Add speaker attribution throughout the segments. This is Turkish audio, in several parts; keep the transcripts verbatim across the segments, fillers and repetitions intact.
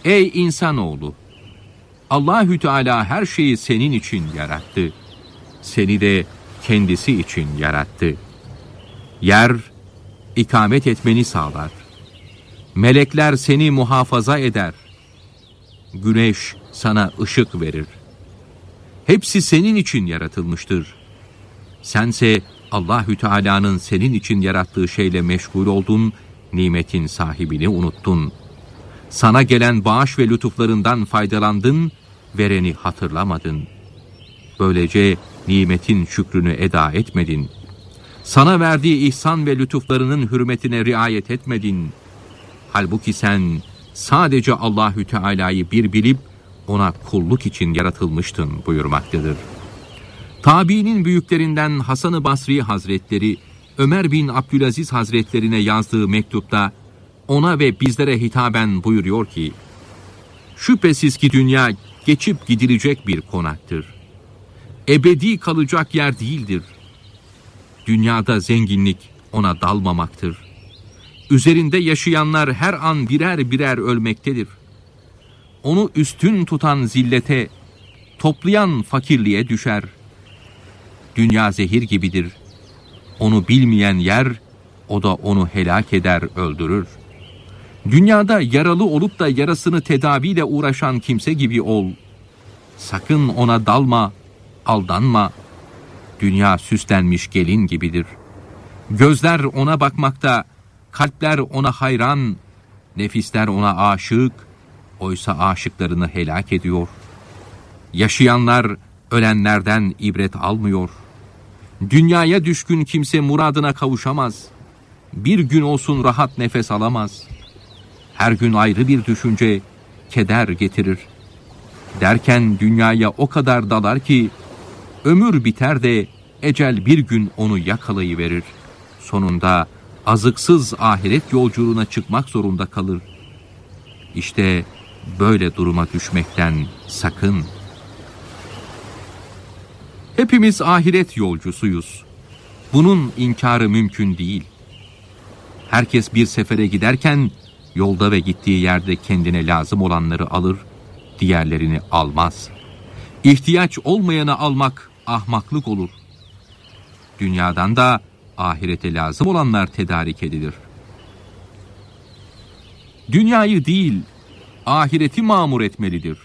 Speaker 1: Ey insanoğlu! Allahü Teala her şeyi senin için yarattı. Seni de kendisi için yarattı. Yer, ikamet etmeni sağlar. Melekler seni muhafaza eder. Güneş sana ışık verir. Hepsi senin için yaratılmıştır. Sense Allahü Teala'nın senin için yarattığı şeyle meşgul oldun, nimetin sahibini unuttun. Sana gelen bağış ve lütuflarından faydalandın, vereni hatırlamadın. Böylece nimetin şükrünü eda etmedin. Sana verdiği ihsan ve lütuflarının hürmetine riayet etmedin. Halbuki sen sadece Allahü Teala'yı bir bilip ona kulluk için yaratılmıştın buyurmaktadır. Tabiinin büyüklerinden Hasan-ı Basri Hazretleri, Ömer bin Abdülaziz Hazretlerine yazdığı mektupta ona ve bizlere hitaben buyuruyor ki, şüphesiz ki dünya geçip gidilecek bir konaktır. Ebedi kalacak yer değildir. Dünyada zenginlik ona dalmamaktır. Üzerinde yaşayanlar her an birer birer ölmektedir. Onu üstün tutan zillete, toplayan fakirliğe düşer. Dünya zehir gibidir. Onu bilmeyen yer, o da onu helak eder, öldürür. Dünyada yaralı olup da yarasını tedaviyle uğraşan kimse gibi ol. Sakın ona dalma, aldanma. Dünya süslenmiş gelin gibidir. Gözler ona bakmakta, kalpler ona hayran, nefisler ona aşık, oysa aşıklarını helak ediyor. Yaşayanlar ölenlerden ibret almıyor. Dünyaya düşkün kimse muradına kavuşamaz. Bir gün olsun rahat nefes alamaz. Her gün ayrı bir düşünce, keder getirir. Derken dünyaya o kadar dalar ki, ömür biter de ecel bir gün onu yakalayıverir. Sonunda azıksız ahiret yolculuğuna çıkmak zorunda kalır. İşte böyle duruma düşmekten sakın. Hepimiz ahiret yolcusuyuz. Bunun inkarı mümkün değil. Herkes bir sefere giderken yolda ve gittiği yerde kendine lazım olanları alır, diğerlerini almaz. İhtiyaç olmayanı almak ahmaklık olur. Dünyadan da ahirete lazım olanlar tedarik edilir. Dünyayı değil, ahireti mamur etmelidir.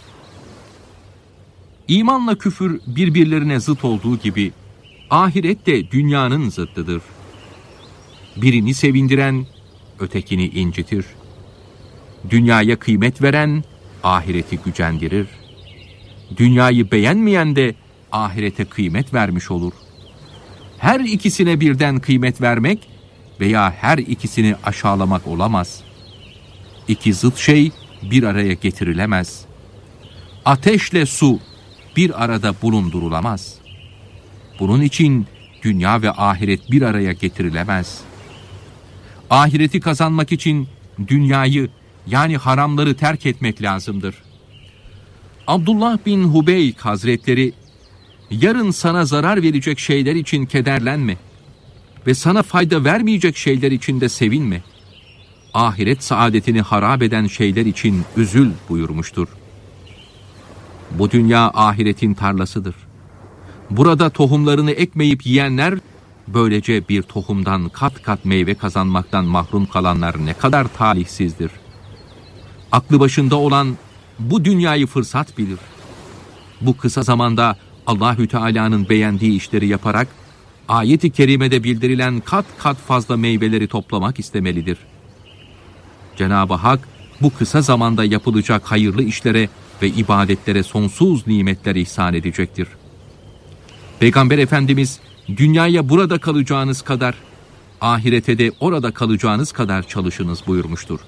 Speaker 1: İmanla küfür birbirlerine zıt olduğu gibi, ahiret de dünyanın zıttıdır. Birini sevindiren, ötekini incitir. Dünyaya kıymet veren, ahireti gücendirir. Dünyayı beğenmeyen de, ahirete kıymet vermiş olur. Her ikisine birden kıymet vermek veya her ikisini aşağılamak olamaz. İki zıt şey bir araya getirilemez. Ateşle su bir arada bulundurulamaz. Bunun için dünya ve ahiret bir araya getirilemez. Ahireti kazanmak için dünyayı yani haramları terk etmek lazımdır. Abdullah bin Hubeyk Hazretleri, yarın sana zarar verecek şeyler için kederlenme ve sana fayda vermeyecek şeyler için de sevinme. Ahiret saadetini harap eden şeyler için üzül buyurmuştur. Bu dünya ahiretin tarlasıdır. Burada tohumlarını ekmeyip yiyenler, böylece bir tohumdan kat kat meyve kazanmaktan mahrum kalanlar ne kadar talihsizdir. Aklı başında olan bu dünyayı fırsat bilir. Bu kısa zamanda Allahü Teala'nın beğendiği işleri yaparak, ayet-i kerimede bildirilen kat kat fazla meyveleri toplamak istemelidir. Cenab-ı Hak, bu kısa zamanda yapılacak hayırlı işlere ve ibadetlere sonsuz nimetler ihsan edecektir. Peygamber Efendimiz, dünyaya burada kalacağınız kadar, ahirete de orada kalacağınız kadar çalışınız buyurmuştur.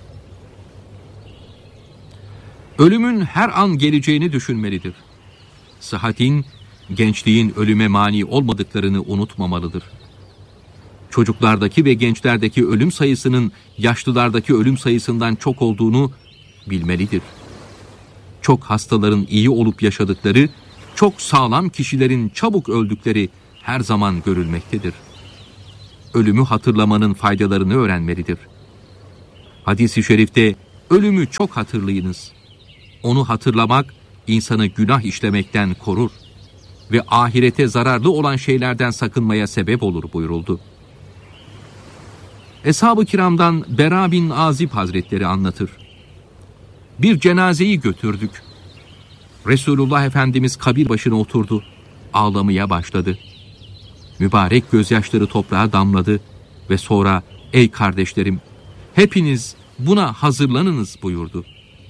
Speaker 1: Ölümün her an geleceğini düşünmelidir. Sıhhatin, gençliğin ölüme mani olmadıklarını unutmamalıdır. Çocuklardaki ve gençlerdeki ölüm sayısının yaşlılardaki ölüm sayısından çok olduğunu bilmelidir. Çok hastaların iyi olup yaşadıkları, çok sağlam kişilerin çabuk öldükleri her zaman görülmektedir. Ölümü hatırlamanın faydalarını öğrenmelidir. Hadis-i şerifte ölümü çok hatırlayınız. Onu hatırlamak insanı günah işlemekten korur ve ahirete zararlı olan şeylerden sakınmaya sebep olur buyuruldu. Eshab-ı kiramdan Bera bin Azib Hazretleri anlatır. Bir cenazeyi götürdük. Resulullah Efendimiz kabir başına oturdu. Ağlamaya başladı. Mübarek gözyaşları toprağa damladı ve sonra ey kardeşlerim hepiniz buna hazırlanınız buyurdu.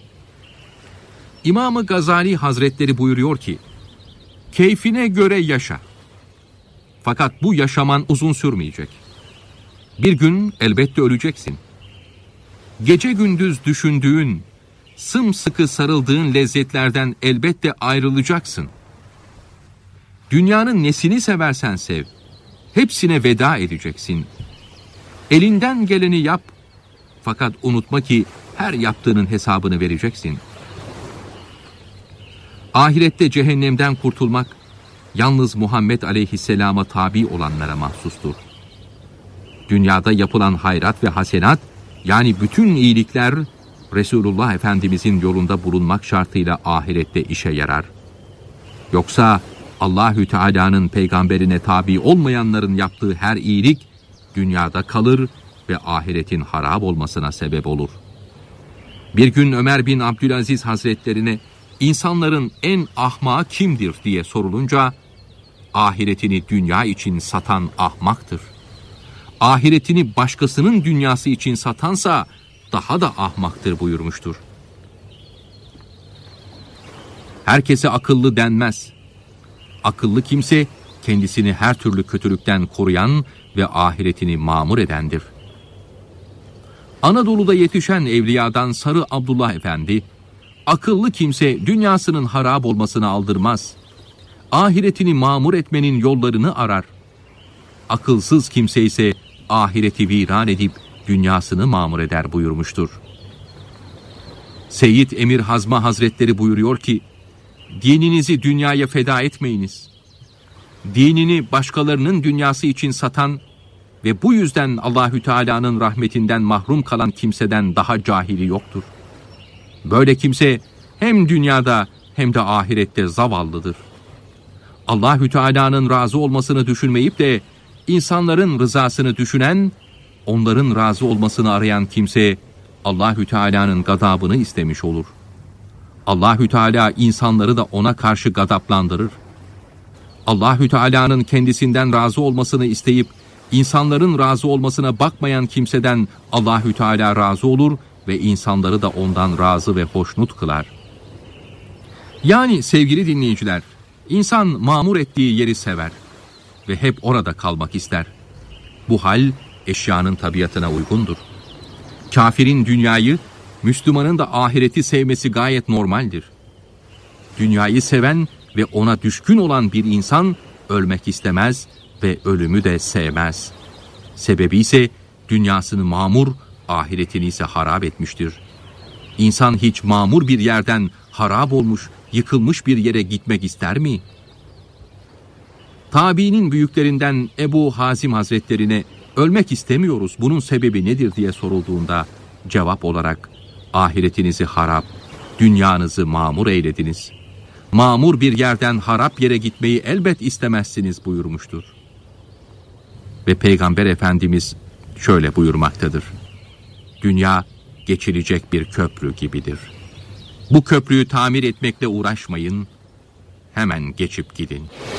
Speaker 1: İmam-ı Gazali Hazretleri buyuruyor ki, keyfine göre yaşa. Fakat bu yaşaman uzun sürmeyecek. Bir gün elbette öleceksin. Gece gündüz düşündüğün, sımsıkı sarıldığın lezzetlerden elbette ayrılacaksın. Dünyanın nesini seversen sev, hepsine veda edeceksin. Elinden geleni yap, fakat unutma ki her yaptığının hesabını vereceksin. Ahirette cehennemden kurtulmak, yalnız Muhammed Aleyhisselam'a tabi olanlara mahsustur. Dünyada yapılan hayrat ve hasenat, yani bütün iyilikler, Resulullah Efendimizin yolunda bulunmak şartıyla ahirette işe yarar. Yoksa Allahü Teala'nın peygamberine tabi olmayanların yaptığı her iyilik, dünyada kalır ve ahiretin harap olmasına sebep olur. Bir gün Ömer bin Abdülaziz Hazretlerine, insanların en ahmağı kimdir diye sorulunca, ahiretini dünya için satan ahmaktır. Ahiretini başkasının dünyası için satansa daha da ahmaktır buyurmuştur. Herkese akıllı denmez. Akıllı kimse kendisini her türlü kötülükten koruyan ve ahiretini mamur edendir. Anadolu'da yetişen evliyadan Sarı Abdullah Efendi, akıllı kimse dünyasının harap olmasını aldırmaz. Ahiretini mamur etmenin yollarını arar. Akılsız kimse ise ahireti viran edip dünyasını mamur eder buyurmuştur. Seyyid Emir Hazma Hazretleri buyuruyor ki, dininizi dünyaya feda etmeyiniz. Dinini başkalarının dünyası için satan ve bu yüzden Allahü Teala'nın rahmetinden mahrum kalan kimseden daha cahili yoktur. Böyle kimse hem dünyada hem de ahirette zavallıdır. Allahü Teala'nın razı olmasını düşünmeyip de insanların rızasını düşünen, onların razı olmasını arayan kimse Allahü Teala'nın gadabını istemiş olur. Allahü Teala insanları da ona karşı gadaplandırır. Allahü Teala'nın kendisinden razı olmasını isteyip insanların razı olmasına bakmayan kimseden Allahü Teala razı olur ve insanları da ondan razı ve hoşnut kılar. Yani sevgili dinleyiciler, insan mamur ettiği yeri sever ve hep orada kalmak ister. Bu hal eşyanın tabiatına uygundur. Kafirin dünyayı, Müslümanın da ahireti sevmesi gayet normaldir. Dünyayı seven ve ona düşkün olan bir insan ölmek istemez ve ölümü de sevmez. Sebebi ise dünyasını mamur, ahiretini ise harap etmiştir. İnsan hiç mamur bir yerden harap olmuş, yıkılmış bir yere gitmek ister mi? Tabiinin büyüklerinden Ebu Hazim Hazretlerine ölmek istemiyoruz, bunun sebebi nedir diye sorulduğunda cevap olarak ahiretinizi harap, dünyanızı mamur eylediniz. Mamur bir yerden harap yere gitmeyi elbet istemezsiniz buyurmuştur. Ve Peygamber Efendimiz şöyle buyurmaktadır. Dünya geçilecek bir köprü gibidir. Bu köprüyü tamir etmekle uğraşmayın, hemen geçip gidin.